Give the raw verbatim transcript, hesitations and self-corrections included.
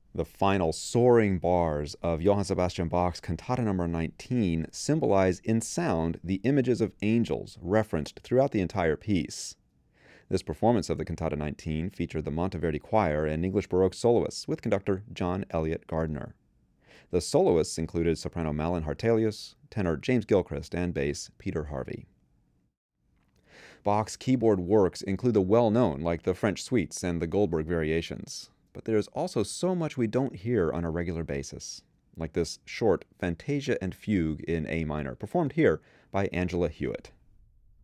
The final soaring bars of Johann Sebastian Bach's Cantata number nineteen symbolize in sound the images of angels referenced throughout the entire piece. This performance of the Cantata nineteen featured the Monteverdi Choir and English Baroque soloists with conductor John Elliott Gardner. The soloists included soprano Malin Hartelius, tenor James Gilchrist, and bass Peter Harvey. Bach's keyboard works include the well-known, like the French suites and the Goldberg variations. But there's also so much we don't hear on a regular basis, like this short Fantasia and Fugue in A minor, performed here by Angela Hewitt.